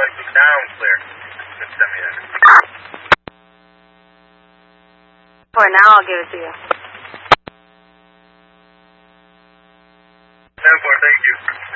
Now I'm clear. Just send me that. For now, I'll give it to you. 10-4, thank you.